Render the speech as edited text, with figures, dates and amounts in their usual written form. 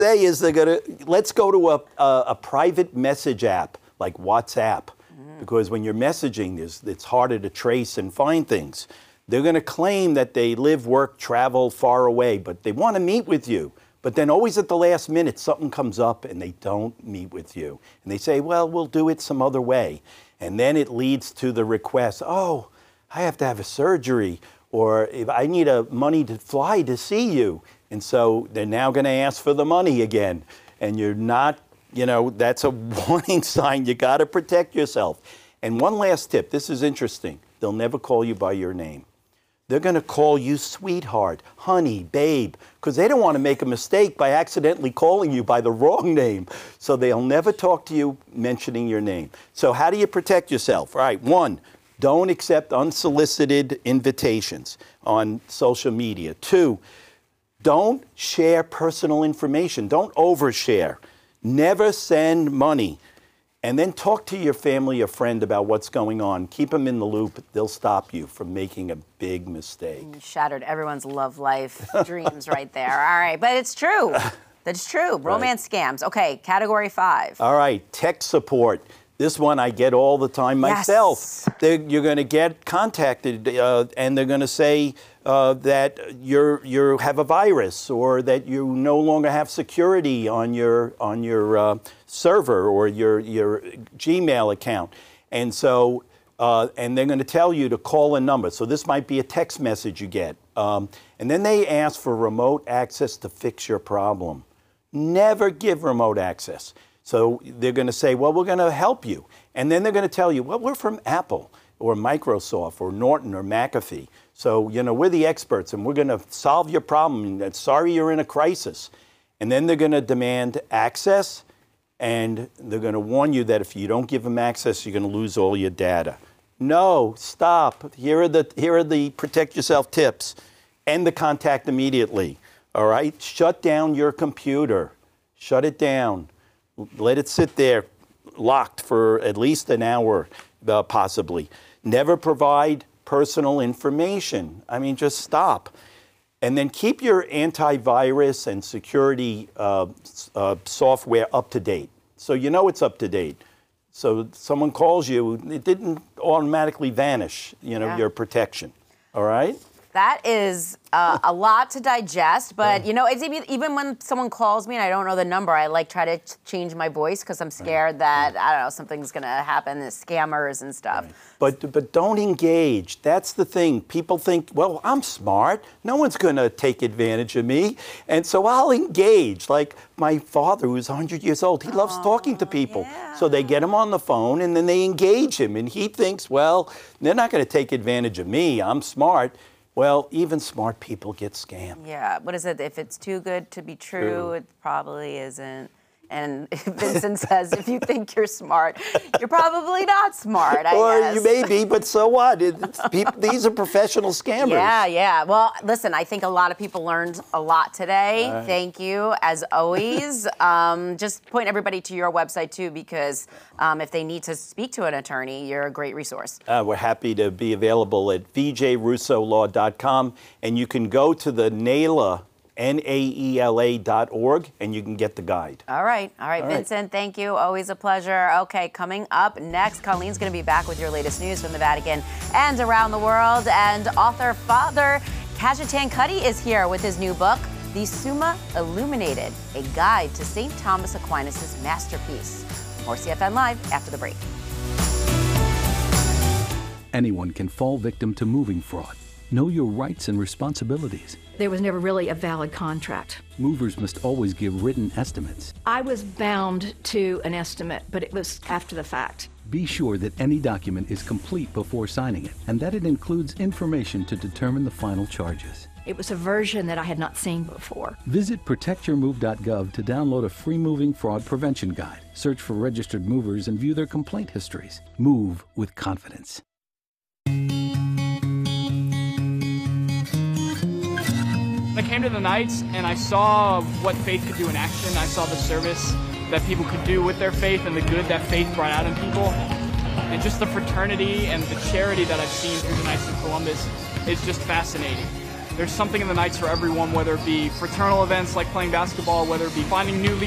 say is let's go to a private message app like WhatsApp, because when you're messaging, it's harder to trace and find things. They're going to claim that they live, work, travel far away, but they want to meet with you. But then always at the last minute, something comes up and they don't meet with you. And they say, well, we'll do it some other way. And then it leads to the request, oh, I have to have a surgery, or if I need money to fly to see you. And so they're now going to ask for the money again. And you're not, that's a warning sign. You got to protect yourself. And one last tip. This is interesting. They'll never call you by your name. They're going to call you sweetheart, honey, babe, because they don't want to make a mistake by accidentally calling you by the wrong name. So they'll never talk to you mentioning your name. So how do you protect yourself? All right, 1, don't accept unsolicited invitations on social media. 2, don't share personal information. Don't overshare. Never send money. And then talk to your family or friend about what's going on. Keep them in the loop. They'll stop you from making a big mistake. You shattered everyone's love life dreams right there. All right, but it's true. That's true. Romance scams. Okay, category 5. All right, tech support. This one I get all the time myself. Yes. You're going to get contacted and they're going to say that you have a virus, or that you no longer have security on your server or your Gmail account. And so and they're going to tell you to call a number. So this might be a text message you get. And then they ask for remote access to fix your problem. Never give remote access. So they're going to say, well, we're going to help you. And then they're going to tell you, well, we're from Apple or Microsoft or Norton or McAfee. So, we're the experts and we're going to solve your problem. And sorry you're in a crisis. And then they're going to demand access, and they're going to warn you that if you don't give them access, you're going to lose all your data. No, stop. Here are the protect yourself tips. End the contact immediately. All right? Shut down your computer. Shut it down. Let it sit there locked for at least an hour, possibly. Never provide personal information. I mean, just stop. And then keep your antivirus and security software up to date. So it's up to date. So someone calls you, it didn't automatically vanish, your protection. All right? That is a lot to digest, but it's even when someone calls me and I don't know the number, I try to change my voice because I'm scared that I don't know, something's gonna happen. The scammers and stuff. But don't engage. That's the thing. People think, well, I'm smart. No one's gonna take advantage of me, and so I'll engage. Like my father, who's 100 years old, he loves talking to people. Yeah. So they get him on the phone and then they engage him, and he thinks, well, they're not gonna take advantage of me. I'm smart. Well, even smart people get scammed. Yeah, what is it? If it's too good to be true, it probably isn't. And Vincent says, if you think you're smart, you're probably not smart, I guess. You may be, but so what? These are professional scammers. Yeah. Well, listen, I think a lot of people learned a lot today. Right. Thank you, as always. Just point everybody to your website, too, because if they need to speak to an attorney, you're a great resource. We're happy to be available at vjrussolaw.com, and you can go to the NAELA, NAELA.org, and you can get the guide. All right, Vincent, thank you. Always a pleasure. Okay, coming up next, Colleen's going to be back with your latest news from the Vatican and around the world. And author Father Cajetan Cuddy is here with his new book, The Summa Illuminated, a guide to St. Thomas Aquinas' masterpiece. More CFN Live after the break. Anyone can fall victim to moving fraud. Know your rights and responsibilities. There was never really a valid contract. Movers must always give written estimates. I was bound to an estimate, but it was after the fact. Be sure that any document is complete before signing it, and that it includes information to determine the final charges. It was a version that I had not seen before. Visit protectyourmove.gov to download a free moving fraud prevention guide. Search for registered movers and view their complaint histories. Move with confidence. I came to the Knights and I saw what faith could do in action. I saw the service that people could do with their faith and the good that faith brought out in people. And just the fraternity and the charity that I've seen through the Knights of Columbus is just fascinating. there's something in the Knights for everyone, whether it be fraternal events like playing basketball, whether it be finding new leaders